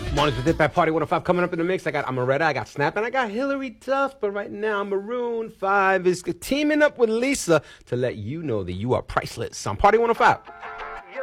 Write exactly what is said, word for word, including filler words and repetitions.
Mornings with Dip at Party one oh five coming up in the mix. I got Amaretta, I got Snap, and I got Hillary Duff. But right now, Maroon five is teaming up with Lisa to let you know that you are priceless on Party one oh five.